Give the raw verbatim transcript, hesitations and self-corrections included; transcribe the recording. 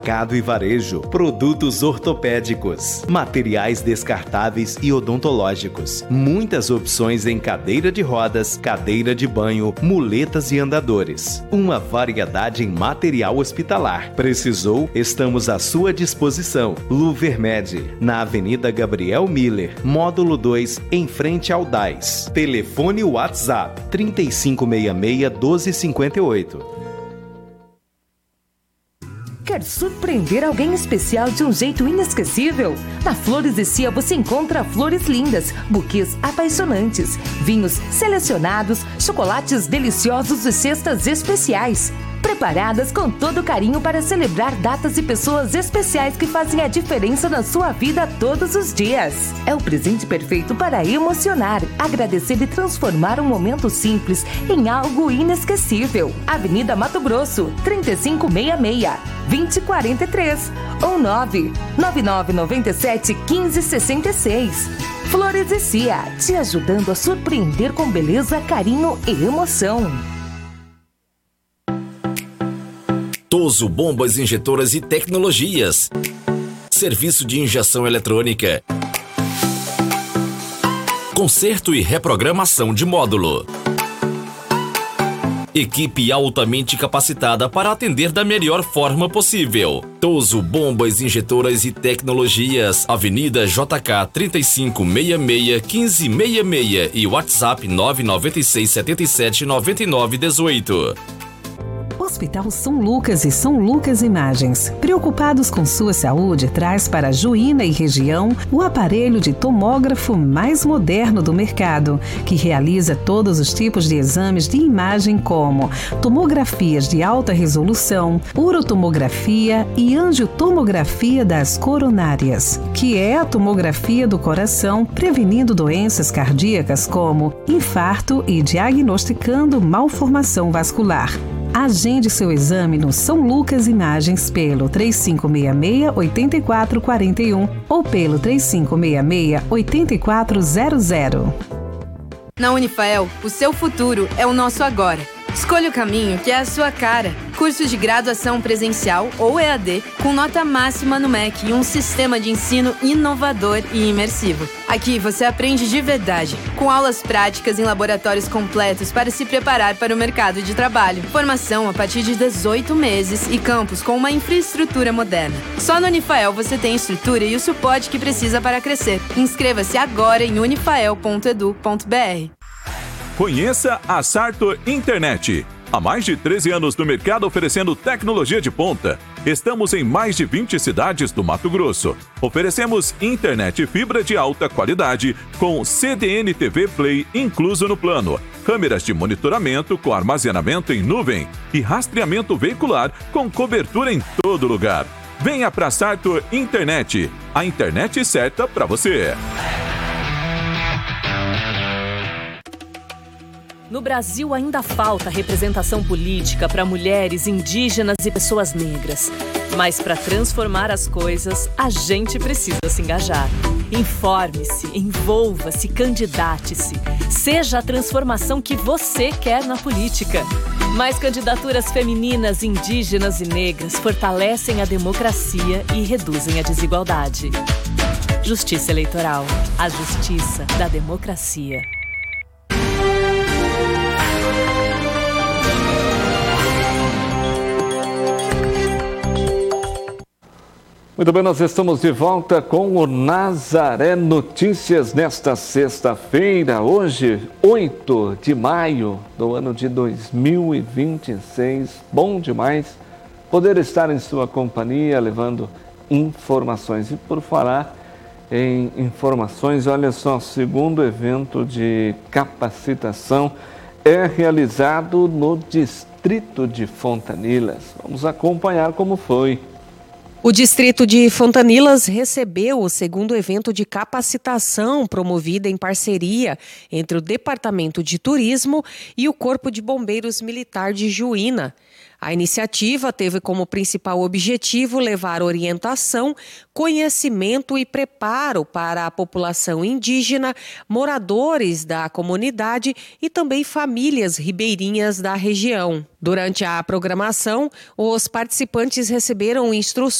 Mercado e varejo, produtos ortopédicos, materiais descartáveis e odontológicos. Muitas opções em cadeira de rodas, cadeira de banho, muletas e andadores. Uma variedade em material hospitalar. Precisou? Estamos à sua disposição. Luvermed, na Avenida Gabriel Miller, módulo dois, em frente ao D A I S. Telefone WhatsApp trinta e cinco sessenta e seis, doze cinquenta e oito. Quer surpreender alguém especial de um jeito inesquecível? Na Flores e Cia você encontra flores lindas, buquês apaixonantes, vinhos selecionados, chocolates deliciosos e cestas especiais. Preparadas com todo carinho para celebrar datas e pessoas especiais que fazem a diferença na sua vida todos os dias. É o presente perfeito para emocionar, agradecer e transformar um momento simples em algo inesquecível. Avenida Mato Grosso, trinta e cinco sessenta e seis, vinte quarenta e três ou nove nove nove nove sete, quinze sessenta e seis. Flores e Cia, te ajudando a surpreender com beleza, carinho e emoção. Toso Bombas Injetoras e Tecnologias. Serviço de injeção eletrônica. Conserto e reprogramação de módulo. Equipe altamente capacitada para atender da melhor forma possível. Toso Bombas Injetoras e Tecnologias. Avenida J K trinta e cinco sessenta e seis, quinze sessenta e seis e WhatsApp nove nove seis sete sete nove nove um oito. Hospital São Lucas e São Lucas Imagens, preocupados com sua saúde, traz para Juína e região o aparelho de tomógrafo mais moderno do mercado, que realiza todos os tipos de exames de imagem como tomografias de alta resolução, urotomografia e angiotomografia das coronárias, que é a tomografia do coração, prevenindo doenças cardíacas como infarto e diagnosticando malformação vascular. Agende seu exame no São Lucas Imagens pelo três cinco seis seis, oito quatro quatro um ou pelo três cinco seis seis, oito quatro zero zero. Na Unifael, o seu futuro é o nosso agora. Escolha o caminho que é a sua cara. Cursos de graduação presencial ou E A D com nota máxima no M E C e um sistema de ensino inovador e imersivo. Aqui você aprende de verdade, com aulas práticas em laboratórios completos para se preparar para o mercado de trabalho. Formação a partir de dezoito meses e campus com uma infraestrutura moderna. Só no Unifael você tem a estrutura e o suporte que precisa para crescer. Inscreva-se agora em unifael ponto edu ponto br. Conheça a Sartor Internet. Há mais de treze anos no mercado oferecendo tecnologia de ponta. Estamos em mais de vinte cidades do Mato Grosso. Oferecemos internet e fibra de alta qualidade com C D N T V Play incluso no plano, câmeras de monitoramento com armazenamento em nuvem e rastreamento veicular com cobertura em todo lugar. Venha para Sartor Internet, a internet certa para você. No Brasil ainda falta representação política para mulheres, indígenas e pessoas negras. Mas para transformar as coisas, a gente precisa se engajar. Informe-se, envolva-se, candidate-se. Seja a transformação que você quer na política. Mais candidaturas femininas, indígenas e negras fortalecem a democracia e reduzem a desigualdade. Justiça Eleitoral. A justiça da democracia. Muito bem, nós estamos de volta com o Nazaré Notícias nesta sexta-feira, hoje, oito de maio do ano de dois mil e vinte e seis. Bom demais poder estar em sua companhia, levando informações. E por falar em informações, olha só, o segundo evento de capacitação é realizado no distrito de Fontanilas. Vamos acompanhar como foi. O distrito de Fontanilas recebeu o segundo evento de capacitação promovida em parceria entre o Departamento de Turismo e o Corpo de Bombeiros Militar de Juína. A iniciativa teve como principal objetivo levar orientação, conhecimento e preparo para a população indígena, moradores da comunidade e também famílias ribeirinhas da região. Durante a programação, os participantes receberam instruções